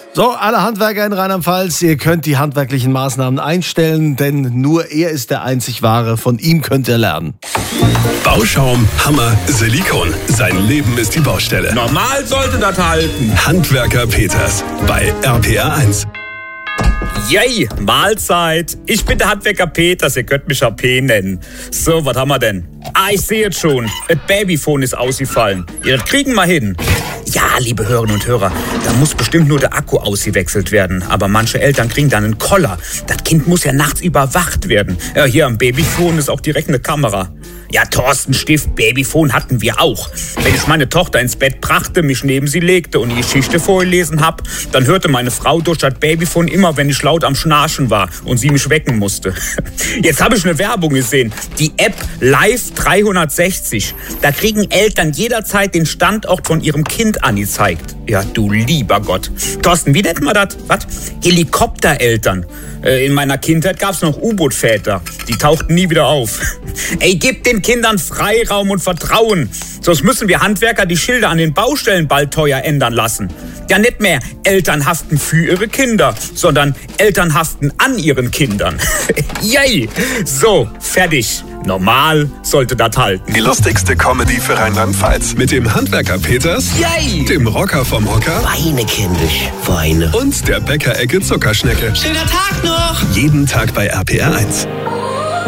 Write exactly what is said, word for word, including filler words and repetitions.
So, alle Handwerker in Rheinland-Pfalz, ihr könnt die handwerklichen Maßnahmen einstellen, denn nur er ist der einzig Wahre. Von ihm könnt ihr lernen. Bauschaum, Hammer, Silikon. Sein Leben ist die Baustelle. Normal sollte das halten. Handwerker Peters bei R P R eins. Yay, Mahlzeit. Ich bin der Handwerker Peters, ihr könnt mich A P nennen. So, was haben wir denn? Ah, ich sehe jetzt schon. Das Babyphone ist ausgefallen. Ihr das kriegen wir hin. Ja, liebe Hörerinnen und Hörer, da muss bestimmt nur der Akku ausgewechselt werden. Aber manche Eltern kriegen dann einen Koller. Das Kind muss ja nachts überwacht werden. Ja, hier am Babyphone ist auch direkt eine Kamera. Ja, Thorsten Stift, Babyphone hatten wir auch. Wenn ich meine Tochter ins Bett brachte, mich neben sie legte und die Geschichte vorgelesen hab, dann hörte meine Frau durch das Babyphone immer, wenn ich laut am Schnarchen war und sie mich wecken musste. Jetzt habe ich eine Werbung gesehen. Die App Live dreihundertsechzig. Da kriegen Eltern jederzeit den Standort von ihrem Kind angezeigt. Ja, du lieber Gott. Thorsten, wie nennt man das? Was? Helikoptereltern. Äh, in meiner Kindheit gab's noch U-Boot-Väter. Die tauchten nie wieder auf. Ey, gib den Kindern Freiraum und Vertrauen. Sonst müssen wir Handwerker die Schilder an den Baustellen bald teuer ändern lassen. Ja, nicht mehr Eltern haften für ihre Kinder, sondern Eltern haften an ihren Kindern. Yay! So, fertig. Normal sollte das halten. Die lustigste Comedy für Rheinland-Pfalz. Mit dem Handwerker Peters, Yay! dem Rocker vom Hocker Weine, kindisch, weine. und der Bäckerecke Zuckerschnecke. Schöner Tag noch! Jeden Tag bei R P R eins.